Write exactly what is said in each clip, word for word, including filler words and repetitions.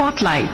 Spotlight.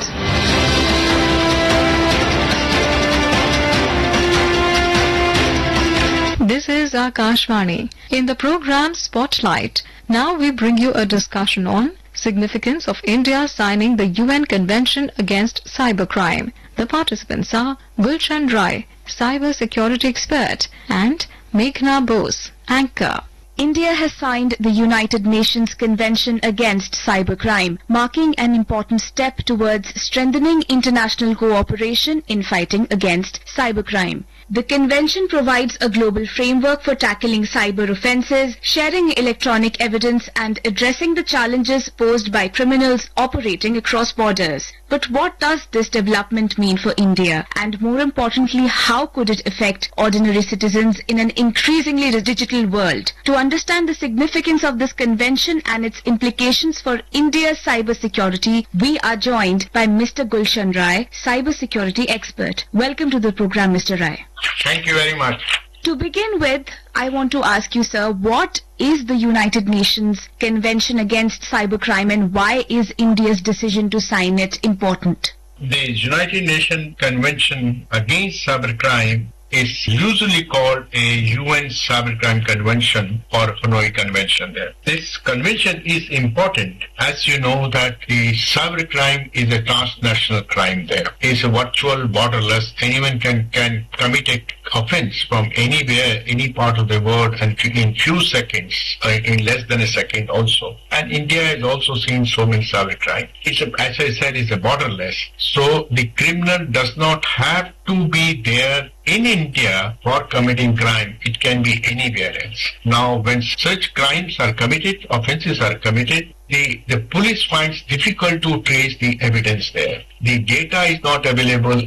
This is Akashvani. In the program Spotlight, now we bring you a discussion on significance of India signing the U N Convention Against Cybercrime. The participants are Gulshan Rai, cyber security expert, and Meghna Bose, anchor. India has signed the United Nations Convention Against Cybercrime, marking an important step towards strengthening international cooperation in fighting against cybercrime. The convention provides a global framework for tackling cyber offences, sharing electronic evidence and addressing the challenges posed by criminals operating across borders. But what does this development mean for India? And more importantly, how could it affect ordinary citizens in an increasingly digital world? To understand the significance of this convention and its implications for India's cyber security, we are joined by Mister Gulshan Rai, cyber security expert. Welcome to the program, Mister Rai. Thank you very much. To begin with, I want to ask you, sir, what is the United Nations Convention Against Cybercrime and why is India's decision to sign it important? The United Nations Convention Against Cybercrime is usually called a U N Cybercrime Convention or Hanoi Convention there. This convention is important as you know that the cybercrime is a transnational crime there. It's a virtual, borderless. Anyone can, can commit an offense from anywhere, any part of the world and in few seconds, uh, in less than a second also. And India has also seen so many cybercrime. It's a, as I said, it's a borderless. So the criminal does not have to be there in India for committing crime. It can be anywhere else. Now, when such crimes are committed, offences are committed, the, the police finds difficult to trace the evidence there. The data is not available